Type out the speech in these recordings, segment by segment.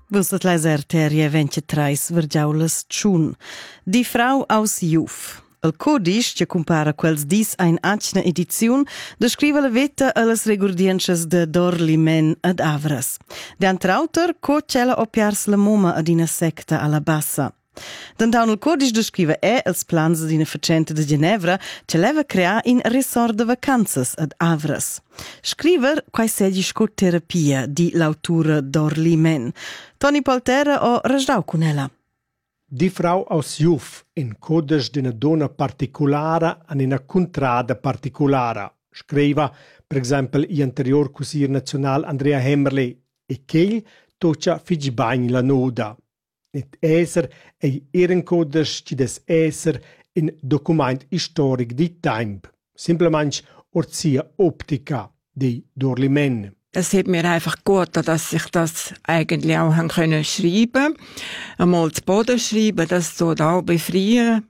Wusset leiser terie 23 vergiaulas tschun. Die Frau aus Juf. Il codice, che compara quels dis a in acna ediziun, descrive la veta a las regurdienches de Dorlimen ad Avras. D'antrauter, co cella opiars la moma ad ina secta alla bassa. Dendaun il codice descrive els plans d'ina facente de Ginevra che leva crea in resort de vacanzas ad Avras. Scriver quai segi sco terapia di l'autura Dorlimen. Toni Poltera o rasdau con ella. Die Frau aus Juf in codice d'ina donna particulara an ina contrada particulara. Scriva, per esempio, l'anterior cusir nazional Andrea Hemmerle e ch'egl toccia fig bagn la noda. Et esser ei ihren codice ci des esser in document historic di temp. Simplement orzia optica di Dorlimen. Es hat mir einfach gut, dass ich das eigentlich auch haben können schreiben, einmal zu Boden schreiben, das so da befreien.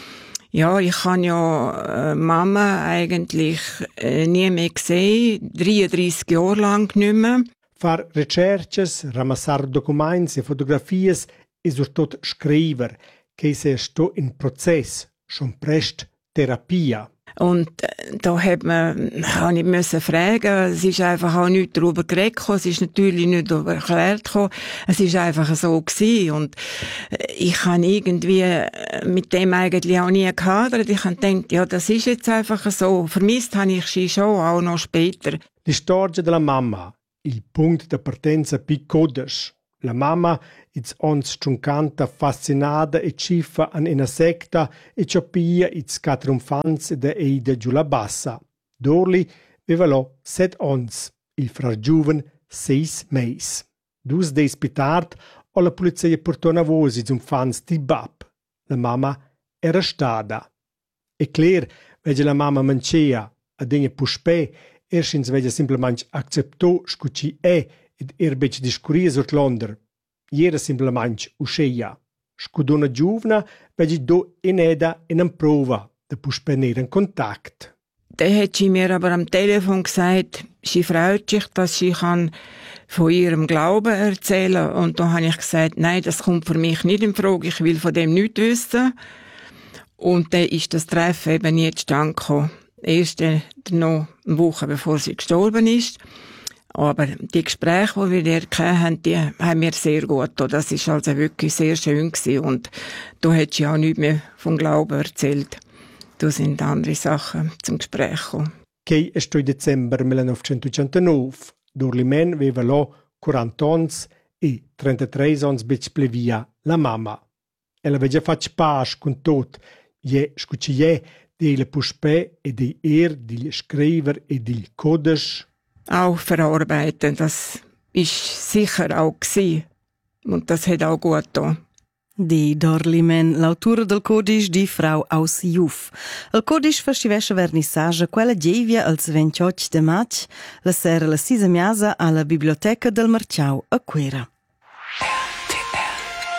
Ja, ich habe ja Mama eigentlich nie mehr gesehen, 33 Jahre lang nicht mehr. Far recherches, ramassar documents e fotografies e surtot scriver, che se sto in Prozess, schon prest Therapia. Und da habe ich müssen fragen, es ist einfach auch nichts darüber geredet, es ist natürlich nicht darüber erklärt gekommen, es ist einfach so gewesen. Und ich habe irgendwie mit dem eigentlich auch nie gehadert. Ich habe gedacht, ja, das ist jetzt einfach so. Vermisst habe ich sie schon, auch noch später. Die storia della mamma, il punto di partenza piccodes. La mamma is ons struncanta fascinada e ciffa an ina secta e ciopia its quattro infants de eida giula bassa. Dorli vivelo 7 ons, il frar giuven 6 meis. 2 days pitard o la polizia portona vos its infants di bab. La mamma era stada. E cler, vege la mamma mancea a degne puspè, erschins vege simplement acceptò scuci ed bec discuria sur l'onder. Iera simplement usceia. Scudona giuvna vegi do ineda in prova de puspener in Kontakt. Da hat sie mir aber am Telefon gesagt, sie freut sich, dass sie kann von ihrem Glauben erzählen. Und da habe ich gesagt, nein, das kommt für mich nicht in Frage, ich will von dem nichts wissen. Und dann ist das Treffen eben nie zustande gekommen. Erst noch eine Woche bevor sie gestorben ist. Aber die Gespräche, die wir hier hatten, die haben mir sehr gut getan. Das war also wirklich sehr schön gewesen. Und da hat sie auch nichts mehr vom Glauben erzählt. Da sind andere Sachen zum Gespräch gekommen. Che è sto Dezember 1989. Dorlimen aveva lo 40 ans e 33 ans bec plevia la mamma. Ella aveva fatto pace con tot. Je scuccie di le puspè e di di scriver e di codice. Auch verarbeiten, das ist sicher auch gewesen. Und das hat auch gut getan. Die Dorlimen, l'autura del codice di Frau aus Juf. Il codice faceva vernissage quella gievia als 28 de maig, la sera la 6 miasa alla biblioteca del Marciau a Quera.